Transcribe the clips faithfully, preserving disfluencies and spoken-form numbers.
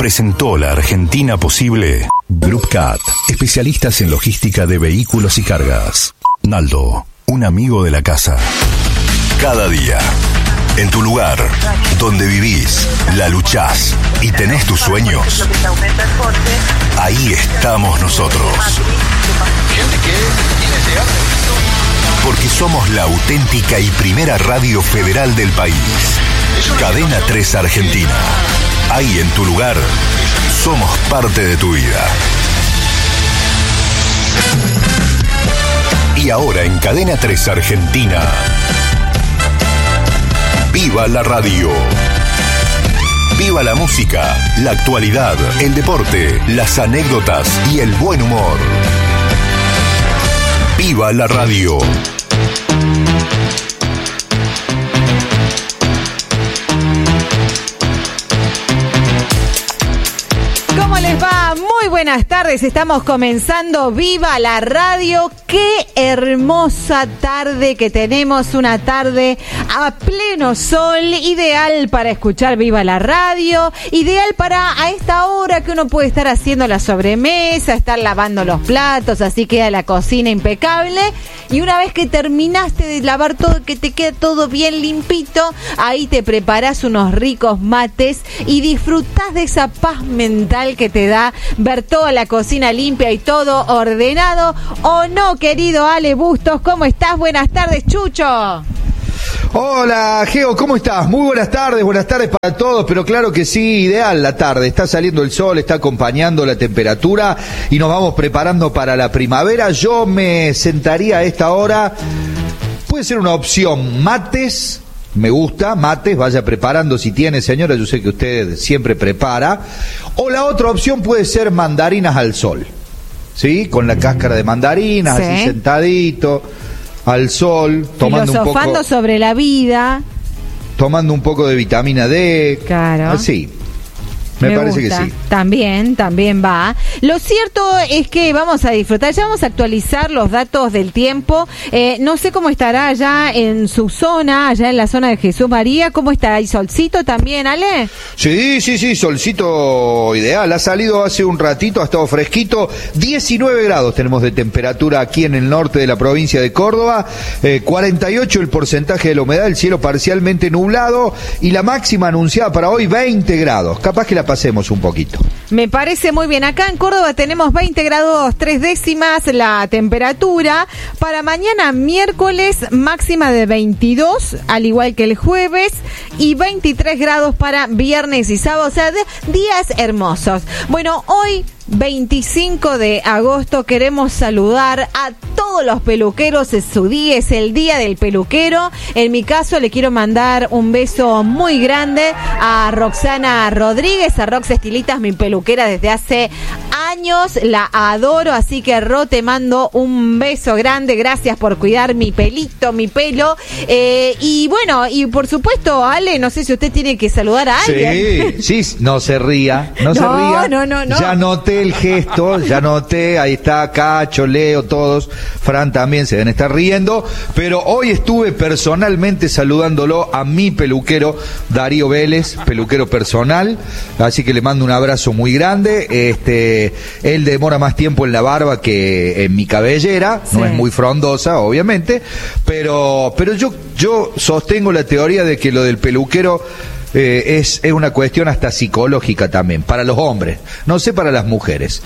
presentó la Argentina posible. Group Cat, especialistas en logística de vehículos y cargas. Naldo, un amigo de la casa. Cada día, en tu lugar, donde vivís, la luchás y tenés tus sueños, ahí estamos nosotros. Porque somos la auténtica y primera radio federal del país. Cadena tres Argentina. Ahí en tu lugar, somos parte de tu vida. Y ahora en Cadena tres Argentina, ¡viva la radio! ¡Viva la música, la actualidad, el deporte, las anécdotas y el buen humor! ¡Viva la radio! ¿Cómo les va? Muy buenas tardes, estamos comenzando Viva la Radio. Qué hermosa tarde que tenemos, una tarde a pleno sol, ideal para escuchar Viva la Radio, ideal para a esta hora que uno puede estar haciendo la sobremesa, estar lavando los platos, así queda la cocina impecable. Y una vez que terminaste de lavar todo, que te queda todo bien limpito, ahí te preparás unos ricos mates y disfrutás de esa paz mental que te da ver toda la cocina limpia y todo ordenado. ¿O no, querido Ale Bustos? ¿Cómo estás? Buenas tardes, Chucho. Hola, Geo, ¿cómo estás? Muy buenas tardes, buenas tardes para todos, pero claro que sí, ideal la tarde, está saliendo el sol, está acompañando la temperatura y nos vamos preparando para la primavera. Yo me sentaría a esta hora, puede ser una opción, mates. Me gusta, mates, vaya preparando si tiene, señora, yo sé que usted siempre prepara. O la otra opción puede ser mandarinas al sol, ¿sí? Con la cáscara de mandarinas, sí, así sentadito, al sol, tomando un poco... Filosofando sobre la vida. Tomando un poco de vitamina D. Claro. Así. Me, Me parece gusta. Que sí. También, también va. Lo cierto es que vamos a disfrutar, ya vamos a actualizar los datos del tiempo. Eh, no sé cómo estará allá en su zona, allá en la zona de Jesús María. ¿Cómo está? ¿Hay solcito también, Ale? Sí, sí, sí, solcito ideal. Ha salido hace un ratito, ha estado fresquito. diecinueve grados tenemos de temperatura aquí en el norte de la provincia de Córdoba. Eh, cuarenta y ocho el porcentaje de la humedad, el cielo parcialmente nublado. Y la máxima anunciada para hoy, veinte grados. Capaz que la pasemos un poquito. Me parece muy bien. Acá en Córdoba tenemos veinte grados tres décimas la temperatura. Para mañana miércoles máxima de veintidós, al igual que el jueves, y veintitrés grados para viernes y sábado, o sea, de, días hermosos. Bueno, hoy veinticinco de agosto queremos saludar a todos los peluqueros. Es su día, es el día del peluquero. En mi caso le quiero mandar un beso muy grande a Roxana Rodríguez, a Rox Estilitas, mi peluquera desde hace años, la adoro, así que Ro, te mando un beso grande, gracias por cuidar mi pelito, mi pelo, eh, y bueno, y por supuesto, Ale, no sé si usted tiene que saludar a alguien. Sí, sí, no se ría, no, no se ría. No, no, no. Ya noté el gesto, ya noté, ahí está Cacho, Leo, todos, Fran también se deben estar riendo, pero hoy estuve personalmente saludándolo a mi peluquero, Darío Vélez, peluquero personal, así que le mando un abrazo muy grande. Este, él demora más tiempo en la barba que en mi cabellera, sí. No es muy frondosa, obviamente, pero, pero yo, yo sostengo la teoría de que lo del peluquero Eh, es, es una cuestión hasta psicológica también, para los hombres, no sé para las mujeres.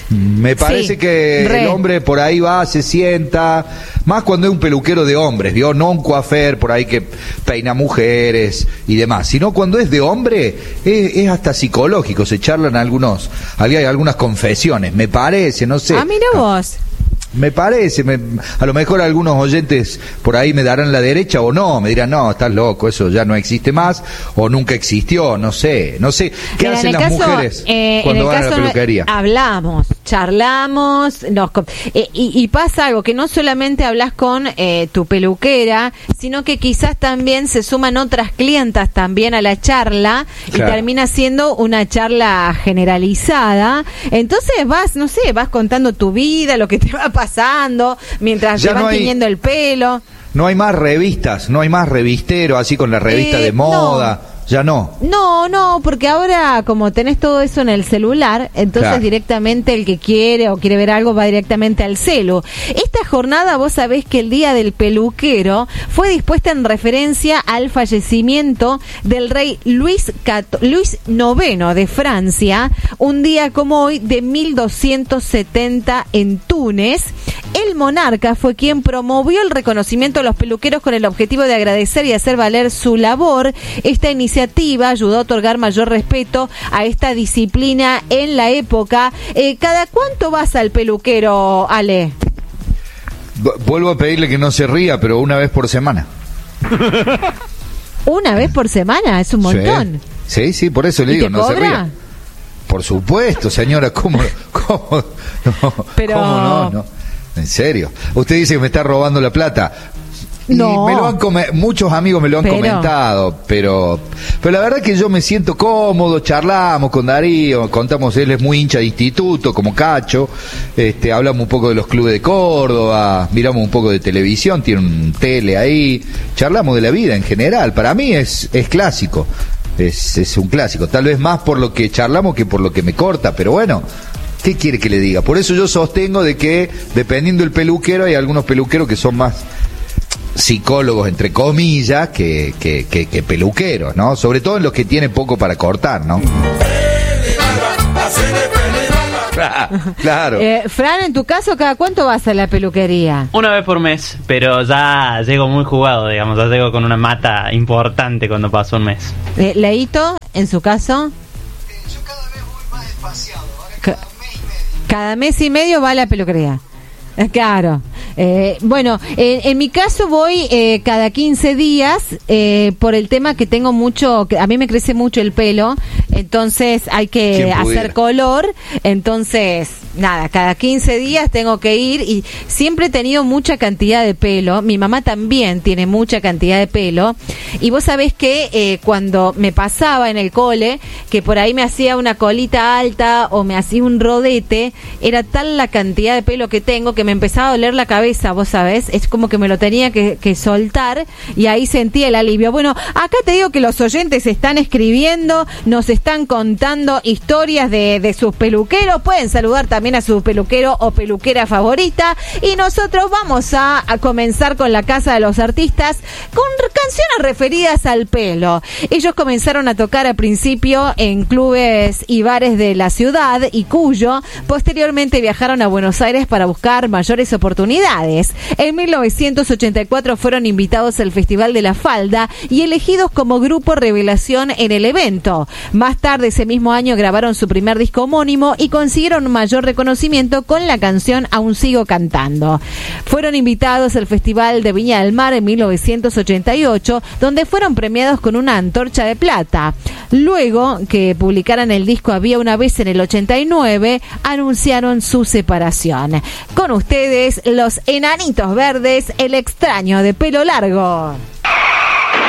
Me parece sí, que re. El hombre por ahí va, se sienta, más cuando es un peluquero de hombres, ¿vio? No un coafer por ahí que peina mujeres y demás, sino cuando es de hombre, es, es hasta psicológico, se charlan algunos, hay algunas confesiones, me parece, no sé. Ah, mira vos. Me parece, me, a lo mejor algunos oyentes por ahí me darán la derecha o no, me dirán, no, estás loco, eso ya no existe más, o nunca existió, no sé, no sé. ¿Qué Mira, hacen las caso, mujeres eh, cuando van a la peluquería? Hablamos, charlamos, nos, eh, y, y pasa algo, que no solamente hablas con eh, tu peluquera, sino que quizás también se suman otras clientas también a la charla, claro. Y termina siendo una charla generalizada. Entonces vas, no sé, vas contando tu vida, lo que te va a pasar pasando, mientras ya te van no hay, tiñendo el pelo. No hay más revistas, no hay más revistero, así con la revista eh, de moda. ya no. No, no, porque ahora como tenés todo eso en el celular, entonces Claro. directamente el que quiere o quiere ver algo va directamente al celu. Esta jornada, vos sabés que el Día del Peluquero fue dispuesta en referencia al fallecimiento del rey Luis Cato- Luis noveno de Francia, un día como hoy de mil doscientos setenta en Túnez. El monarca fue quien promovió el reconocimiento a los peluqueros con el objetivo de agradecer y hacer valer su labor. Esta iniciativa ayudó a otorgar mayor respeto a esta disciplina en la época. Eh, ¿Cada cuánto vas al peluquero, Ale? V- Vuelvo a pedirle que no se ría, pero una vez por semana. ¿Una vez por semana? Es un montón. Sí, sí, sí, por eso le ¿Y digo, te no se cobra? ría. Por supuesto, señora, ¿cómo, cómo, no, Pero- cómo no, no? En serio. Usted dice que me está robando la plata. Y No. me lo han come- muchos amigos me lo han Pero- comentado, pero pero la verdad que yo me siento cómodo, charlamos con Darío, contamos, él es muy hincha de instituto, como Cacho, este, hablamos un poco de los clubes de Córdoba, miramos un poco de televisión, tiene un tele ahí, charlamos de la vida en general, para mí es, es clásico, es, es un clásico, tal vez más por lo que charlamos que por lo que me corta, pero bueno, ¿qué quiere que le diga? Por eso yo sostengo de que, dependiendo del peluquero, hay algunos peluqueros que son más psicólogos, entre comillas, que, que, que, que peluqueros, ¿no? Sobre todo en los que tienen poco para cortar, ¿no? Claro. Eh, Fran, en tu caso, ¿cada cuánto vas a la peluquería? Una vez por mes, pero ya llego muy jugado, digamos, ya llego con una mata importante cuando paso un mes. Eh, Leito, en su caso, Yo cada vez voy más espaciado, ahora Ca- cada mes y medio. cada mes y medio va a la peluquería. Eh, Claro. Eh, bueno, eh, en mi caso voy eh, cada quince días eh, por el tema que tengo mucho, que a mí me crece mucho el pelo, entonces hay que ¿Quién pudiera? hacer color, entonces nada, cada quince días tengo que ir y siempre he tenido mucha cantidad de pelo, mi mamá también tiene mucha cantidad de pelo y vos sabés que eh, cuando me pasaba en el cole, que por ahí me hacía una colita alta o me hacía un rodete, era tal la cantidad de pelo que tengo que me empezaba a doler la cabeza, vos sabés, es como que me lo tenía que, que soltar y ahí sentí el alivio. Bueno, acá te digo que los oyentes están escribiendo, nos están contando historias de, de sus peluqueros, pueden saludar también a su peluquero o peluquera favorita y nosotros vamos a, a comenzar con la Casa de los Artistas con canciones referidas al pelo. Ellos comenzaron a tocar al principio en clubes y bares de la ciudad y Cuyo, posteriormente viajaron a Buenos Aires para buscar mayores oportunidades. En mil novecientos ochenta y cuatro fueron invitados al Festival de la Falda y elegidos como grupo revelación en el evento. Más tarde ese mismo año grabaron su primer disco homónimo y consiguieron mayor reconocimiento con la canción Aún Sigo Cantando. Fueron invitados al Festival de Viña del Mar en mil novecientos ochenta y ocho, donde fueron premiados con una antorcha de plata. Luego que publicaran el disco Había una vez en el ochenta y nueve, anunciaron su separación. Con ustedes, los Enanitos Verdes, el extraño de pelo largo.